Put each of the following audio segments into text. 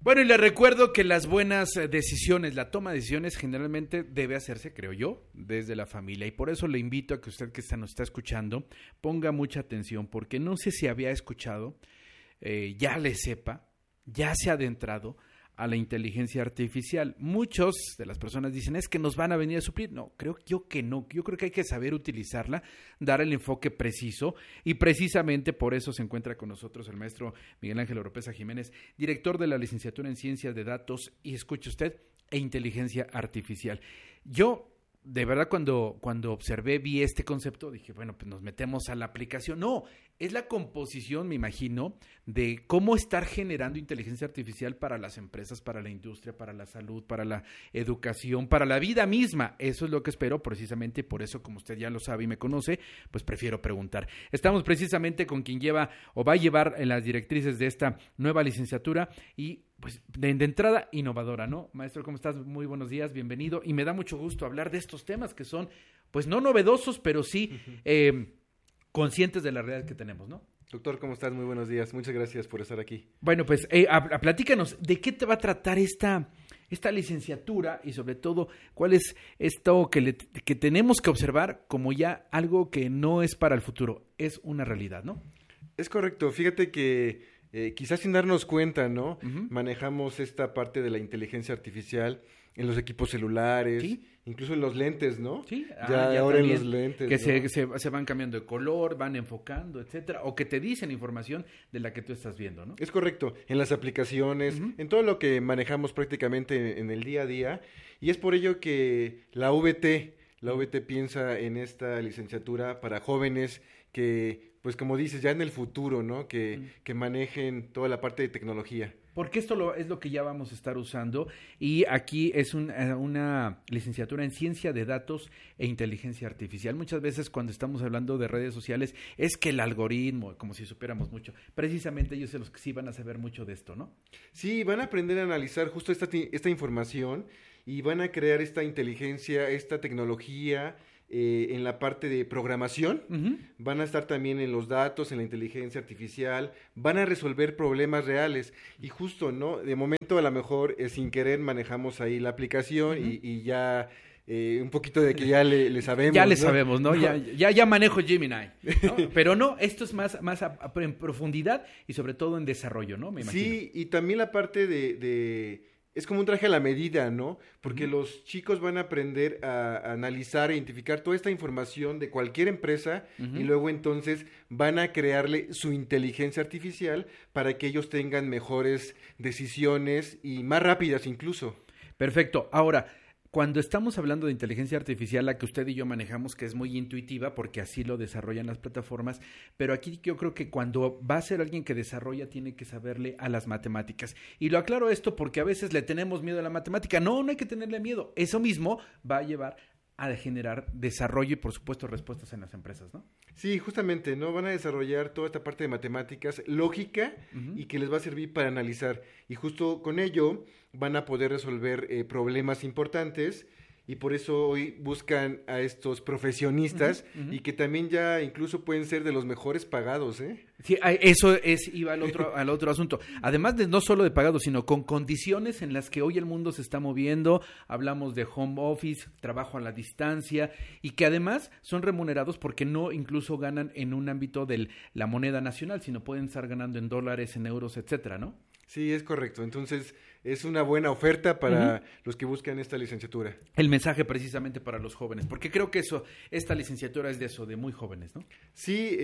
Bueno, y le recuerdo que las buenas decisiones, la toma de decisiones generalmente debe hacerse, creo yo, desde la familia. Y por eso le invito a que usted que nos está escuchando ponga mucha atención, porque no sé si había escuchado, ya le sepa, ya se ha adentrado a la inteligencia artificial. Muchos de las personas dicen, es que nos van a venir a suplir. No, creo yo que no. Yo creo que hay que saber utilizarla, dar el enfoque preciso, y precisamente por eso se encuentra con nosotros el maestro Miguel Ángel Oropesa Jiménez, director de la licenciatura en Ciencias de Datos, y escuche usted, e Inteligencia Artificial. Yo, de verdad, cuando vi este concepto, dije, bueno, pues nos metemos a la aplicación. No, es la composición, me imagino, de cómo estar generando inteligencia artificial para las empresas, para la industria, para la salud, para la educación, para la vida misma. Eso es lo que espero, precisamente por eso, como usted ya lo sabe y me conoce, pues prefiero preguntar. Estamos precisamente con quien lleva o va a llevar en las directrices de esta nueva licenciatura y pues de entrada innovadora, ¿no? Maestro, ¿cómo estás? Muy buenos días, bienvenido. Y me da mucho gusto hablar de estos temas que son, pues no novedosos, pero sí conscientes de la realidad que tenemos, ¿no? Doctor, ¿cómo estás? Muy buenos días. Muchas gracias por estar aquí. Bueno, pues platícanos, ¿de qué te va a tratar esta licenciatura y sobre todo cuál es esto que tenemos que observar como ya algo que no es para el futuro, es una realidad, ¿no? Es correcto. Fíjate que quizás sin darnos cuenta, ¿no? Uh-huh. Manejamos esta parte de la inteligencia artificial en los equipos celulares, ¿sí? Incluso en los lentes, ¿no? Sí, ya ahora en los lentes. Que ¿no? se van cambiando de color, van enfocando, etcétera, o que te dicen información de la que tú estás viendo, ¿no? Es correcto, en las aplicaciones, uh-huh. en todo lo que manejamos prácticamente en el día a día, y es por ello que la VT piensa en esta licenciatura para jóvenes que, pues como dices, ya en el futuro, ¿no? Que manejen toda la parte de tecnología. Porque esto es lo que ya vamos a estar usando, y aquí es una licenciatura en Ciencia de Datos e Inteligencia Artificial. Muchas veces cuando estamos hablando de redes sociales es que el algoritmo, como si supiéramos mucho, precisamente ellos son los que sí van a saber mucho de esto, ¿no? Sí, van a aprender a analizar justo esta información y van a crear esta inteligencia, esta tecnología en la parte de programación, uh-huh. Van a estar también en los datos, en la inteligencia artificial, van a resolver problemas reales y justo, ¿no? De momento a lo mejor sin querer manejamos ahí la aplicación uh-huh. y ya un poquito de que ya le sabemos. Ya le ¿no? sabemos, ¿no? Ya manejo Gemini, ¿no? Pero no, esto es más en profundidad y sobre todo en desarrollo, ¿no? Me imagino. Sí, y también la parte de es como un traje a la medida, ¿no? Porque uh-huh. los chicos van a aprender a analizar, a identificar toda esta información de cualquier empresa uh-huh. y luego entonces van a crearle su inteligencia artificial para que ellos tengan mejores decisiones y más rápidas incluso. Perfecto. Ahora, cuando estamos hablando de inteligencia artificial, la que usted y yo manejamos, que es muy intuitiva, porque así lo desarrollan las plataformas, pero aquí yo creo que cuando va a ser alguien que desarrolla, tiene que saberle a las matemáticas. Y lo aclaro esto porque a veces le tenemos miedo a la matemática. No hay que tenerle miedo. Eso mismo va a llevar a generar desarrollo y, por supuesto, respuestas en las empresas, ¿no? Sí, justamente, ¿no? Van a desarrollar toda esta parte de matemáticas, lógica, uh-huh. y que les va a servir para analizar. Y justo con ello van a poder resolver problemas importantes y por eso hoy buscan a estos profesionistas uh-huh. Uh-huh. y que también ya incluso pueden ser de los mejores pagados, ¿eh? Sí, iba al otro asunto. Además de no solo de pagados, sino con condiciones en las que hoy el mundo se está moviendo. Hablamos de home office, trabajo a la distancia, y que además son remunerados porque no incluso ganan en un ámbito de la moneda nacional, sino pueden estar ganando en dólares, en euros, etcétera, ¿no? Sí, es correcto. Entonces, es una buena oferta para uh-huh. los que buscan esta licenciatura. El mensaje precisamente para los jóvenes, porque creo que esta licenciatura es de muy jóvenes, ¿no? Sí,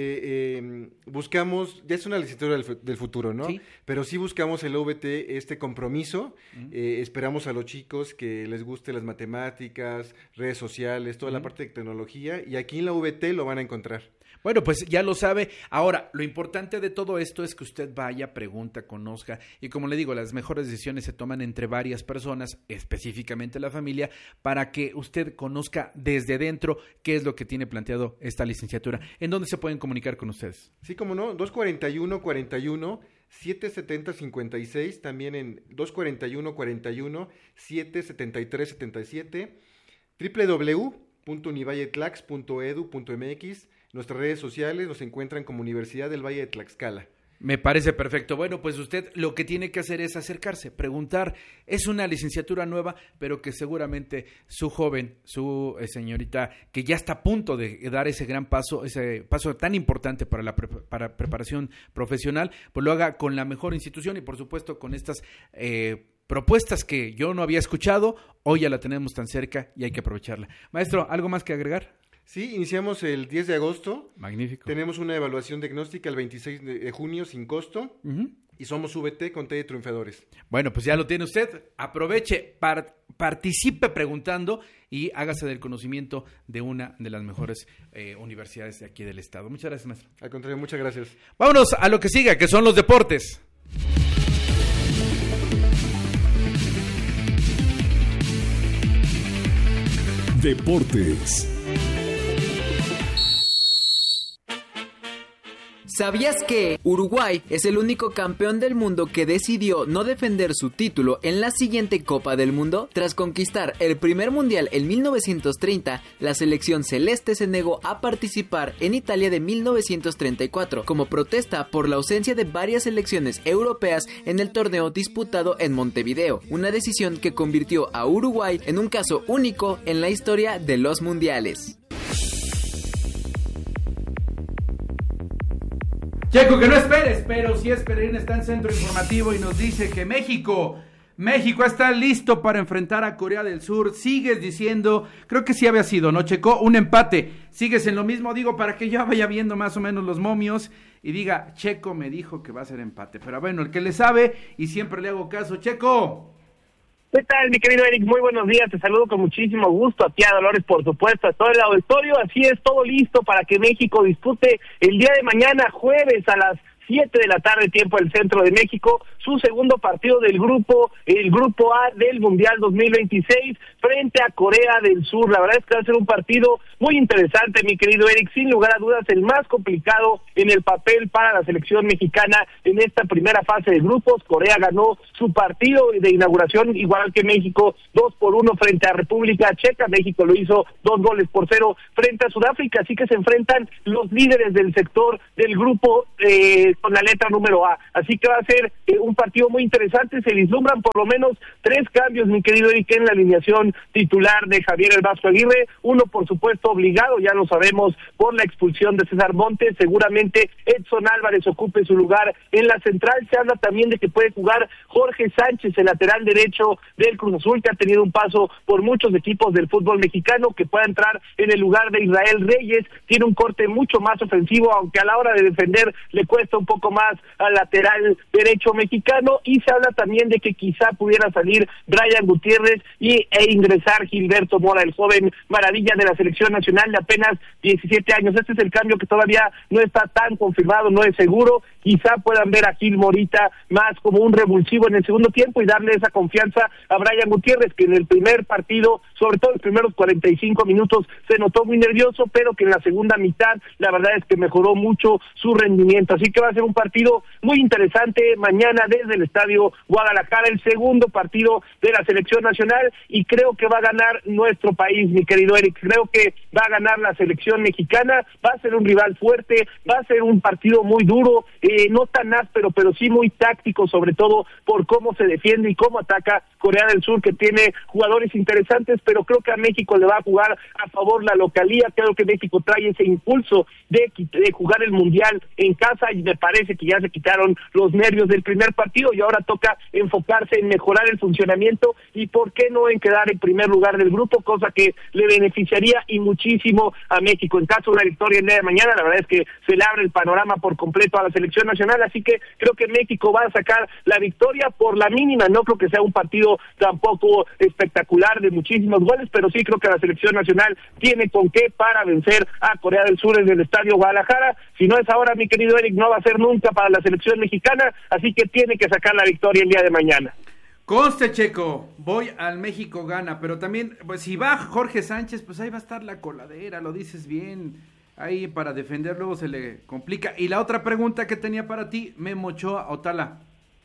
buscamos, ya es una licenciatura del futuro, ¿no? Sí. Pero sí buscamos en la UVT este compromiso. Uh-huh. Esperamos a los chicos que les guste las matemáticas, redes sociales, toda uh-huh. la parte de tecnología, y aquí en la UVT lo van a encontrar. Bueno, pues ya lo sabe. Ahora, lo importante de todo esto es que usted vaya, pregunta, conozca, y como le digo, las mejores decisiones se toman entre varias personas, específicamente la familia, para que usted conozca desde dentro qué es lo que tiene planteado esta licenciatura. ¿En dónde se pueden comunicar con ustedes? Sí, como no, 241-41, 770-56, también en 241-41, 773-77, www.univalletlax.edu.mx. Nuestras redes sociales nos encuentran como Universidad del Valle de Tlaxcala. Me parece perfecto. Bueno, pues usted lo que tiene que hacer es acercarse, preguntar. Es una licenciatura nueva, pero que seguramente su joven, su señorita, que ya está a punto de dar ese gran paso, ese paso tan importante para la para preparación profesional, pues lo haga con la mejor institución y por supuesto con estas propuestas que yo no había escuchado. Hoy ya la tenemos tan cerca y hay que aprovecharla. Maestro, ¿algo más que agregar? Sí, iniciamos el 10 de agosto. Magnífico. Tenemos una evaluación diagnóstica el 26 de junio sin costo. Y somos VT con T de triunfadores. Bueno, pues ya lo tiene usted. Aproveche, participe preguntando y hágase del conocimiento de una de las mejores universidades de aquí del estado. Muchas gracias, maestro. Al contrario, muchas gracias. Vámonos a lo que siga, que son los deportes. Deportes. ¿Sabías que Uruguay es el único campeón del mundo que decidió no defender su título en la siguiente Copa del Mundo? Tras conquistar el primer mundial en 1930, la selección celeste se negó a participar en Italia de 1934 como protesta por la ausencia de varias selecciones europeas en el torneo disputado en Montevideo, una decisión que convirtió a Uruguay en un caso único en la historia de los mundiales. Checo, que no esperes, pero sí Esperín está en Centro Informativo y nos dice que México está listo para enfrentar a Corea del Sur. Sigues diciendo, creo que sí había sido, ¿no, Checo? Un empate. Sigues en lo mismo, digo, para que ya vaya viendo más o menos los momios y diga, Checo me dijo que va a ser empate. Pero bueno, el que le sabe y siempre le hago caso. Checo. ¿Qué tal, mi querido Eric? Muy buenos días, te saludo con muchísimo gusto a ti, a Dolores, por supuesto, a todo el auditorio. Así es, todo listo para que México dispute el día de mañana, jueves, a las 7 de la tarde, tiempo del centro de México, su segundo partido del grupo, el grupo A del Mundial 2026, frente a Corea del Sur. La verdad es que va a ser un partido muy interesante, mi querido Eric, sin lugar a dudas el más complicado en el papel para la selección mexicana en esta primera fase de grupos. Corea ganó su partido de inauguración, igual que México, 2-1 frente a República Checa. México lo hizo 2-0 frente a Sudáfrica, así que se enfrentan los líderes del sector del grupo con la letra número A, así que va a ser un partido muy interesante. Se vislumbran por lo menos 3 cambios, mi querido Eric, en la alineación titular de Javier El Vasco Aguirre. Uno, por supuesto, obligado, ya lo sabemos, por la expulsión de César Montes. Seguramente Edson Álvarez ocupe su lugar en la central. Se habla también de que puede jugar Jorge Sánchez, el lateral derecho del Cruz Azul, que ha tenido un paso por muchos equipos del fútbol mexicano, que pueda entrar en el lugar de Israel Reyes. Tiene un corte mucho más ofensivo, aunque a la hora de defender le cuesta un poco más al lateral derecho mexicano. Y se habla también de que quizá pudiera salir Brian Gutiérrez e ingresar Gilberto Mora, el joven maravilla de la selección nacional de apenas 17 años. Este es el cambio que todavía no está tan confirmado, no es seguro. Quizá puedan ver a Gil Morita más como un revulsivo en el segundo tiempo y darle esa confianza a Brian Gutiérrez, que en el primer partido, sobre todo en los primeros 45 minutos, se notó muy nervioso, pero que en la segunda mitad la verdad es que mejoró mucho su rendimiento. Así que va a ser un partido muy interesante mañana desde el Estadio Guadalajara, el segundo partido de la selección nacional, y creo que va a ganar nuestro país, mi querido Eric. Creo que va a ganar la selección mexicana, va a ser un rival fuerte, va a ser un partido muy duro, no tan áspero, pero sí muy táctico, sobre todo por cómo se defiende y cómo ataca Corea del Sur, que tiene jugadores interesantes, pero creo que a México le va a jugar a favor la localía. Creo que México trae ese impulso de jugar el Mundial en casa, y me parece que ya se quitaron los nervios del primer partido y ahora toca enfocarse en mejorar el funcionamiento y por qué no en quedar en primer lugar del grupo, cosa que le beneficiaría y muchísimo a México. En caso de una victoria el día de mañana, la verdad es que se le abre el panorama por completo a la selección nacional, así que creo que México va a sacar la victoria por la mínima. No creo que sea un partido tampoco espectacular de muchísimos goles, pero sí creo que la selección nacional tiene con qué para vencer a Corea del Sur en el Estadio Guadalajara. Si no es ahora, mi querido Eric, no va a ser nunca para la selección mexicana, así que tiene que sacar la victoria el día de mañana. Conste, Checo, voy al México gana, pero también, pues si va Jorge Sánchez, pues ahí va a estar la coladera, lo dices bien, ahí para defender luego se le complica. Y la otra pregunta que tenía para ti, Memo Ochoa o Tala.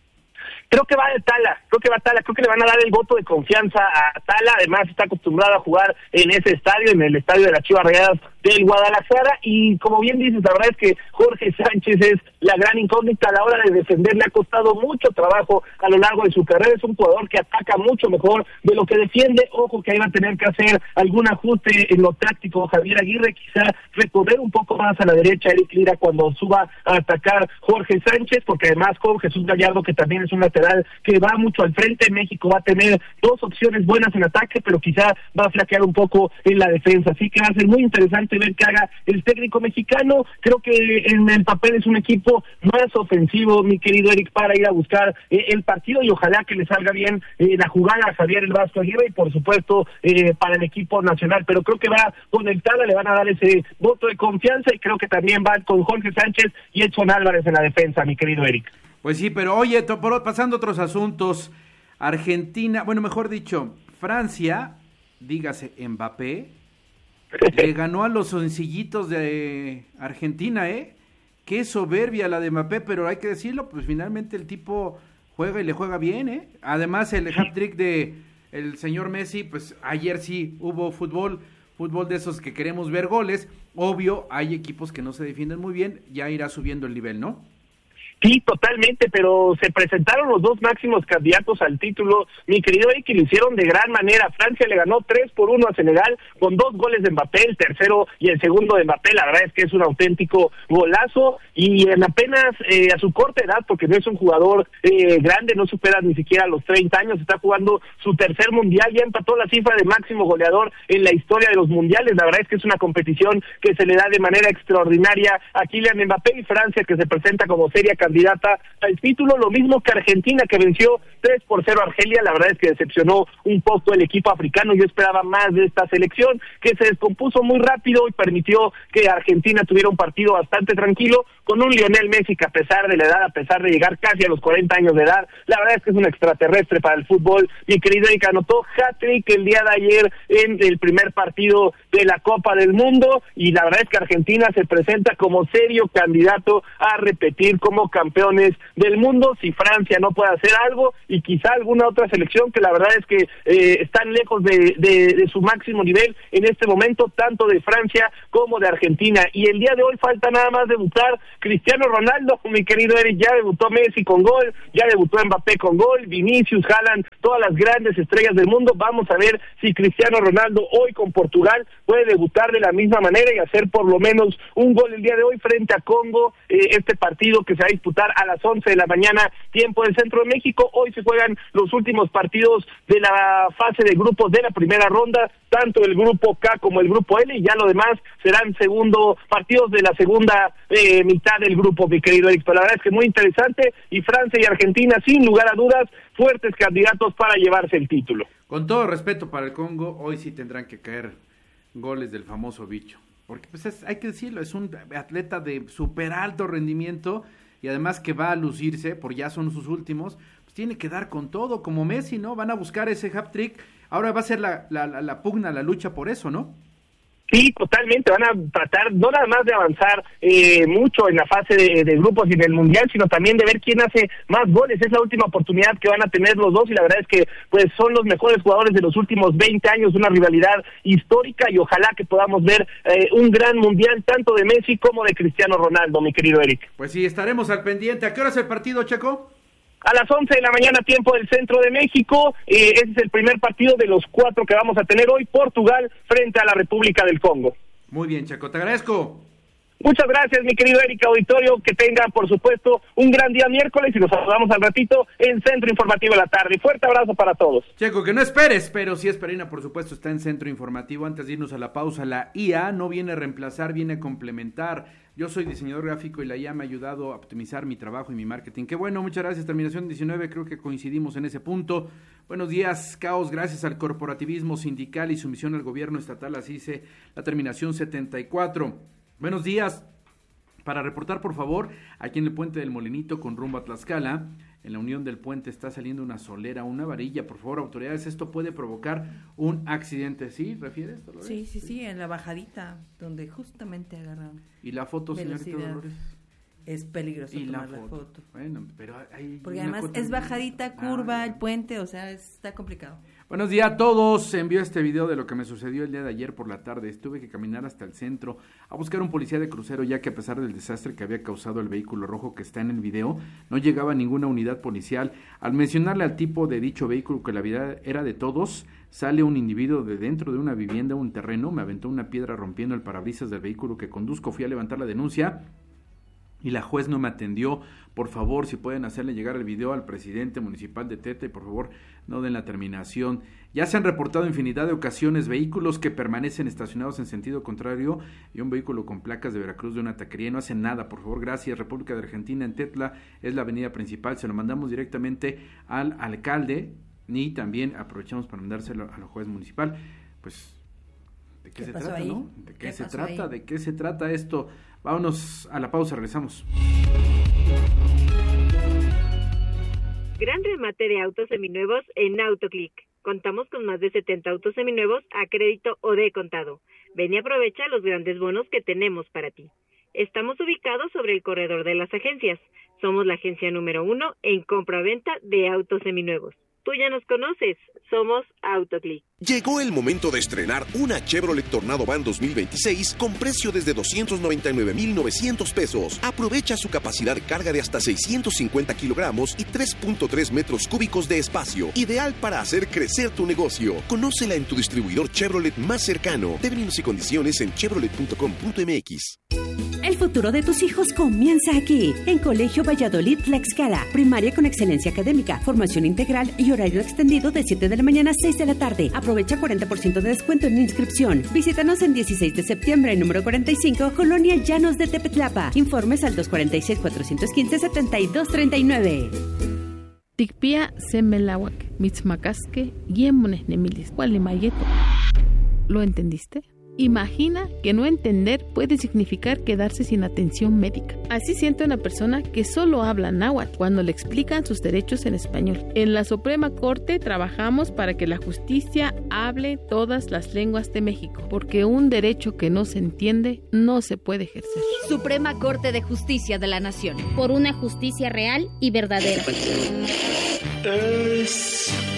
Creo que va de Tala, creo que le van a dar el voto de confianza a Tala. Además está acostumbrado a jugar en ese estadio, en el estadio de las Chivas Rayadas del Guadalajara, y como bien dices, la verdad es que Jorge Sánchez es la gran incógnita a la hora de defender. Le ha costado mucho trabajo a lo largo de su carrera, es un jugador que ataca mucho mejor de lo que defiende. Ojo que ahí va a tener que hacer algún ajuste en lo táctico Javier Aguirre, quizá recorrer un poco más a la derecha Eric Lira cuando suba a atacar Jorge Sánchez, porque además con Jesús Gallardo, que también es un lateral que va mucho al frente, México va a tener dos opciones buenas en ataque, pero quizá va a flaquear un poco en la defensa, así que va a ser muy interesante ver qué haga el técnico mexicano. Creo que en el papel es un equipo más ofensivo, mi querido Eric, para ir a buscar el partido, y ojalá que le salga bien la jugada a Javier El Vasco Aguirre, y por supuesto para el equipo nacional, pero creo que va con el Tala, le van a dar ese voto de confianza, y creo que también va con Jorge Sánchez y Edson Álvarez en la defensa, mi querido Eric. Pues sí, pero oye, pasando a otros asuntos, Argentina, bueno, mejor dicho, Francia, dígase Mbappé, le ganó a los sencillitos de Argentina, Qué soberbia la de Mbappé, pero hay que decirlo, pues finalmente el tipo juega y le juega bien, Además el hat-trick de el señor Messi, pues ayer sí hubo fútbol de esos que queremos ver goles. Obvio, hay equipos que no se defienden muy bien, ya irá subiendo el nivel, ¿no? Sí, totalmente, pero se presentaron los dos máximos candidatos al título, mi querido Eric, y lo hicieron de gran manera. Francia le ganó 3-1 a Senegal con 2 goles de Mbappé, el tercero y el segundo de Mbappé. La verdad es que es un auténtico golazo, y en apenas a su corta edad, porque no es un jugador grande, no supera ni siquiera los 30 años, está jugando su tercer mundial, ya empató la cifra de máximo goleador en la historia de los mundiales. La verdad es que es una competición que se le da de manera extraordinaria a Kylian Mbappé, y Francia, que se presenta como seria candidata al título, lo mismo que Argentina, que venció 3-0 a Argelia. La verdad es que decepcionó un poco el equipo africano. Yo esperaba más de esta selección, que se descompuso muy rápido y permitió que Argentina tuviera un partido bastante tranquilo, con un Lionel Messi que, a pesar de la edad, a pesar de llegar casi a los 40 años de edad, la verdad es que es un extraterrestre para el fútbol. Mi querido Eric, anotó hat-trick el día de ayer en el primer partido de la Copa del Mundo, y la verdad es que Argentina se presenta como serio candidato a repetir como campeones del mundo, si Francia no puede hacer algo, y quizá alguna otra selección que la verdad es que están lejos de su máximo nivel en este momento, tanto de Francia como de Argentina. Y el día de hoy falta nada más debutar Cristiano Ronaldo, mi querido Eric. Ya debutó Messi con gol, ya debutó Mbappé con gol, Vinicius, Haaland, todas las grandes estrellas del mundo. Vamos a ver si Cristiano Ronaldo hoy con Portugal puede debutar de la misma manera y hacer por lo menos un gol el día de hoy frente a Congo, este partido que se va a disputar a las 11 de la mañana, tiempo del centro de México. Hoy se juegan los últimos partidos de la fase de grupos de la primera ronda, tanto el grupo K como el grupo L, y ya lo demás serán partidos de la segunda mitad del grupo, mi querido Eric. Pero la verdad es que muy interesante, y Francia y Argentina, sin lugar a dudas, fuertes candidatos para llevarse el título. Con todo respeto para el Congo, hoy sí tendrán que caer goles del famoso bicho, porque pues hay que decirlo, es un atleta de súper alto rendimiento, y además que va a lucirse, por ya son sus últimos, pues tiene que dar con todo, como Messi, ¿no? Van a buscar ese hat-trick, ahora va a ser la pugna, la lucha por eso, ¿no? Sí, totalmente, van a tratar no nada más de avanzar mucho en la fase de grupos y en el Mundial, sino también de ver quién hace más goles. Es la última oportunidad que van a tener los dos, y la verdad es que pues son los mejores jugadores de los últimos 20 años, una rivalidad histórica, y ojalá que podamos ver un gran Mundial tanto de Messi como de Cristiano Ronaldo, mi querido Eric. Pues sí, estaremos al pendiente. ¿A qué hora es el partido, Checo? A las 11 de la mañana, tiempo del centro de México. Ese es el primer partido de los 4 que vamos a tener hoy. Portugal frente a la República del Congo. Muy bien, Checo, te agradezco. Muchas gracias, mi querido Eric, auditorio. Que tengan, por supuesto, un gran día miércoles, y nos saludamos al ratito en Centro Informativo de la tarde. Fuerte abrazo para todos. Checo, que no esperes, pero sí Esperina, por supuesto, está en Centro Informativo. Antes de irnos a la pausa, la IA no viene a reemplazar, viene a complementar. Yo soy diseñador gráfico y la IA me ha ayudado a optimizar mi trabajo y mi marketing. Qué bueno, muchas gracias. Terminación 19, creo que coincidimos en ese punto. Buenos días, Caos. Gracias al corporativismo sindical y sumisión al gobierno estatal, así dice la terminación 74. Buenos días. Para reportar, por favor, aquí en el Puente del Molinito con rumbo a Tlaxcala, en la unión del puente está saliendo una solera, una varilla. Por favor, autoridades, esto puede provocar un accidente. ¿Sí? ¿Refieres, Dolores? Sí, en la bajadita, donde justamente agarran. ¿Y la foto, señorita Dolores? es peligroso Y tomar la foto. Bueno, pero hay Porque una además foto- es bajadita, curva, el puente, o sea, está complicado. Buenos días a todos. Se envió este video de lo que me sucedió el día de ayer por la tarde. Tuve que caminar hasta el centro a buscar un policía de crucero, ya que a pesar del desastre que había causado el vehículo rojo que está en el video, no llegaba ninguna unidad policial. Al mencionarle al tipo de dicho vehículo que la vida era de todos, sale un individuo de dentro de una vivienda, un terreno, me aventó una piedra rompiendo el parabrisas del vehículo que conduzco. Fui a levantar la denuncia y la juez no me atendió. Por favor, si pueden hacerle llegar el video al presidente municipal de Teta y por favor no den la terminación. Ya se han reportado infinidad de ocasiones vehículos que permanecen estacionados en sentido contrario y un vehículo con placas de Veracruz de una taquería no hace nada. Por favor, gracias. República de Argentina en Tetla es la avenida principal. Se lo mandamos directamente al alcalde y también aprovechamos para mandárselo al juez municipal. Pues, ¿de qué se trata, ahí? no? ¿De qué se pasó trata? ahí? ¿De qué se trata esto? Vámonos a la pausa, regresamos. Gran remate de autos seminuevos en AutoClick. Contamos con más de 70 autos seminuevos a crédito o de contado. Ven y aprovecha los grandes bonos que tenemos para ti. Estamos ubicados sobre el corredor de las agencias. Somos la agencia número 1 en compra-venta de autos seminuevos. Tú ya nos conoces, somos AutoClick. Llegó el momento de estrenar una Chevrolet Tornado Van 2026 con precio desde 299,900 pesos. Aprovecha su capacidad de carga de hasta 650 kilogramos y 3.3 metros cúbicos de espacio. Ideal para hacer crecer tu negocio. Conócela en tu distribuidor Chevrolet más cercano. Términos y condiciones en chevrolet.com.mx. El futuro de tus hijos comienza aquí, en Colegio Valladolid Tlaxcala. Primaria con excelencia académica, formación integral y horario extendido de 7 de la mañana a 6 de la tarde. Aprovecha 40% de descuento en inscripción. Visítanos en 16 de septiembre, número 45, Colonia Llanos de Tepetlapa. Informes al 246-415-7239. Tikpia semelawak, mitzmacasque, yemones nemilis, cualimayeto. ¿Lo entendiste? Imagina que no entender puede significar quedarse sin atención médica. Así siente una persona que solo habla náhuatl cuando le explican sus derechos en español. En la Suprema Corte trabajamos para que la justicia hable todas las lenguas de México, porque un derecho que no se entiende no se puede ejercer. Suprema Corte de Justicia de la Nación. Por una justicia real y verdadera. Es